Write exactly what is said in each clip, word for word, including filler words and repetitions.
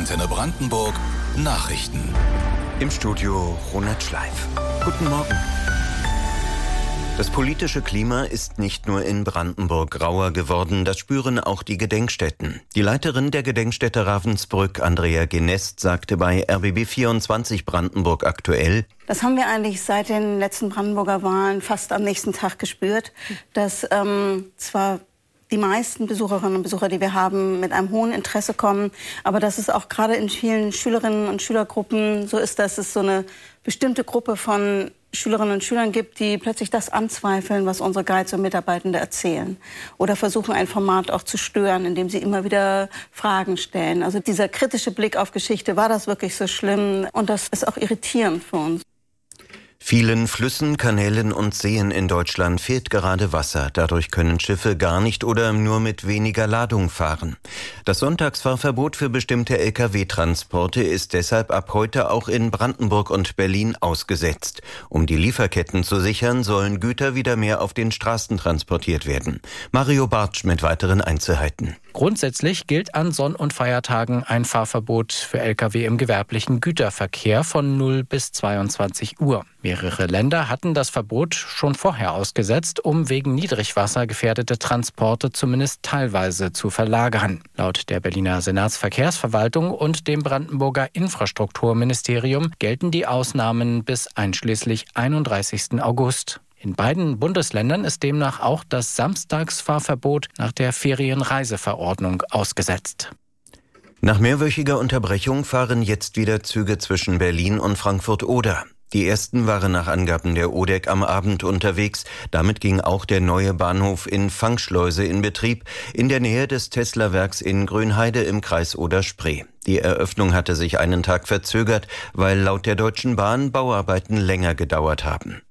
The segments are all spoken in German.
Antenne Brandenburg Nachrichten. Im Studio Ronald Schleif. Guten Morgen. Das politische Klima ist nicht nur in Brandenburg grauer geworden, das spüren auch die Gedenkstätten. Die Leiterin der Gedenkstätte Ravensbrück, Andrea Genest, sagte bei R B B vierundzwanzig Brandenburg aktuell: Das haben wir eigentlich seit den letzten Brandenburger Wahlen fast am nächsten Tag gespürt, dass ähm, zwar die meisten Besucherinnen und Besucher, die wir haben, mit einem hohen Interesse kommen, aber dass es auch gerade in vielen Schülerinnen und Schülergruppen so ist, dass es so eine bestimmte Gruppe von Schülerinnen und Schülern gibt, die plötzlich das anzweifeln, was unsere Guides und Mitarbeitende erzählen. Oder versuchen, ein Format auch zu stören, indem sie immer wieder Fragen stellen. Also dieser kritische Blick auf Geschichte, war das wirklich so schlimm? Und das ist auch irritierend für uns. Vielen Flüssen, Kanälen und Seen in Deutschland fehlt gerade Wasser. Dadurch können Schiffe gar nicht oder nur mit weniger Ladung fahren. Das Sonntagsfahrverbot für bestimmte L K W-Transporte ist deshalb ab heute auch in Brandenburg und Berlin ausgesetzt. Um die Lieferketten zu sichern, sollen Güter wieder mehr auf den Straßen transportiert werden. Mario Bartsch mit weiteren Einzelheiten. Grundsätzlich gilt an Sonn- und Feiertagen ein Fahrverbot für L K W im gewerblichen Güterverkehr von null bis zweiundzwanzig Uhr. Mehrere Länder hatten das Verbot schon vorher ausgesetzt, um wegen Niedrigwasser gefährdete Transporte zumindest teilweise zu verlagern. Laut der Berliner Senatsverkehrsverwaltung und dem Brandenburger Infrastrukturministerium gelten die Ausnahmen bis einschließlich einunddreißigsten August. In beiden Bundesländern ist demnach auch das Samstagsfahrverbot nach der Ferienreiseverordnung ausgesetzt. Nach mehrwöchiger Unterbrechung fahren jetzt wieder Züge zwischen Berlin und Frankfurt-Oder. Die ersten waren nach Angaben der O D E C am Abend unterwegs. Damit ging auch der neue Bahnhof in Fangschleuse in Betrieb, in der Nähe des Tesla-Werks in Grünheide im Kreis Oder-Spree. Die Eröffnung hatte sich einen Tag verzögert, weil laut der Deutschen Bahn Bauarbeiten länger gedauert haben.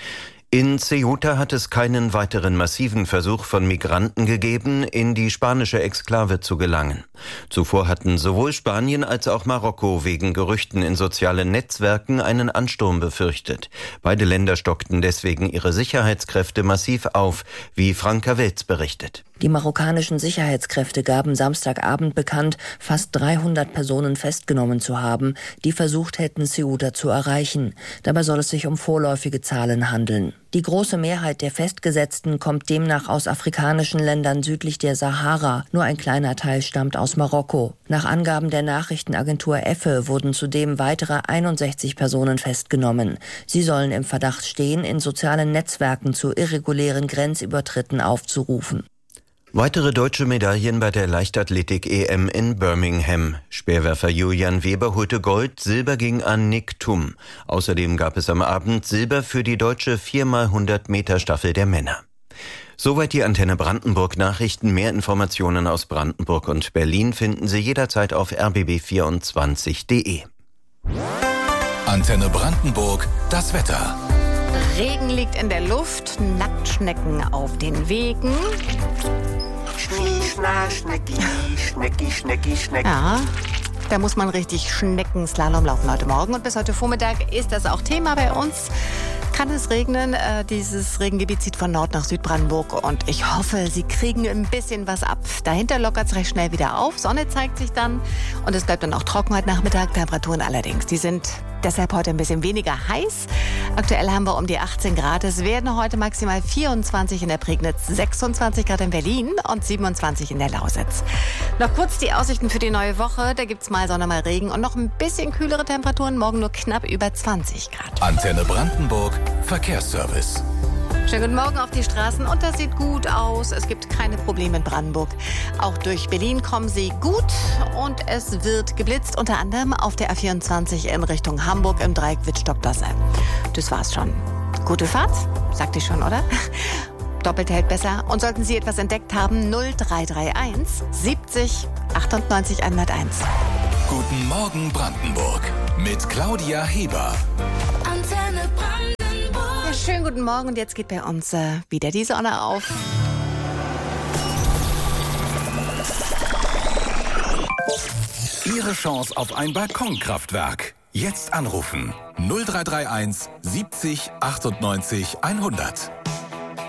In Ceuta hat es keinen weiteren massiven Versuch von Migranten gegeben, in die spanische Exklave zu gelangen. Zuvor hatten sowohl Spanien als auch Marokko wegen Gerüchten in sozialen Netzwerken einen Ansturm befürchtet. Beide Länder stockten deswegen ihre Sicherheitskräfte massiv auf, wie Franka Welz berichtet. Die marokkanischen Sicherheitskräfte gaben Samstagabend bekannt, fast dreihundert Personen festgenommen zu haben, die versucht hätten, Ceuta zu erreichen. Dabei soll es sich um vorläufige Zahlen handeln. Die große Mehrheit der Festgesetzten kommt demnach aus afrikanischen Ländern südlich der Sahara. Nur ein kleiner Teil stammt aus Marokko. Nach Angaben der Nachrichtenagentur Effe wurden zudem weitere einundsechzig Personen festgenommen. Sie sollen im Verdacht stehen, in sozialen Netzwerken zu irregulären Grenzübertritten aufzurufen. Weitere deutsche Medaillen bei der Leichtathletik-E M in Birmingham. Speerwerfer Julian Weber holte Gold, Silber ging an Nick Thum. Außerdem gab es am Abend Silber für die deutsche vier mal hundert Meter Staffel der Männer. Soweit die Antenne Brandenburg Nachrichten. Mehr Informationen aus Brandenburg und Berlin finden Sie jederzeit auf r b b vierundzwanzig punkt d e. Antenne Brandenburg, das Wetter. Regen liegt in der Luft, Nacktschnecken auf den Wegen. Schnie, schna, Schnecki, Schnecki, Schnecki, Schnecki. Ja, da muss man richtig Schneckenslalom laufen heute Morgen. Und bis heute Vormittag ist das auch Thema bei uns. Kann es regnen? Äh, dieses Regengebiet zieht von Nord nach Südbrandenburg und ich hoffe, Sie kriegen ein bisschen was ab. Dahinter lockert es recht schnell wieder auf, Sonne zeigt sich dann und es bleibt dann auch trocken heute Nachmittag. Temperaturen allerdings, die sind deshalb heute ein bisschen weniger heiß. Aktuell haben wir um die achtzehn Grad. Es werden heute maximal vierundzwanzig in der Prignitz, sechsundzwanzig Grad in Berlin und siebenundzwanzig in der Lausitz. Noch kurz die Aussichten für die neue Woche. Da gibt es mal Sonne, mal Regen und noch ein bisschen kühlere Temperaturen. Morgen nur knapp über zwanzig Grad. Antenne Brandenburg, Verkehrsservice. Schönen guten Morgen auf die Straßen und das sieht gut aus. Es gibt keine Probleme in Brandenburg. Auch durch Berlin kommen Sie gut und es wird geblitzt, unter anderem auf der A vierundzwanzig in Richtung Hamburg im Dreieck Wittstock-Dosse. Das war's schon. Gute Fahrt, sagte ich schon, oder? Doppelt hält besser. Und sollten Sie etwas entdeckt haben, null drei drei eins siebzig achtundneunzig hunderteins. Guten Morgen Brandenburg mit Claudia Heber. Antenne Brandenburg. Ja, schönen guten Morgen und jetzt geht bei uns äh, wieder die Sonne auf. Ihre Chance auf ein Balkonkraftwerk. Jetzt anrufen null drei drei eins siebzig achtundneunzig hundert.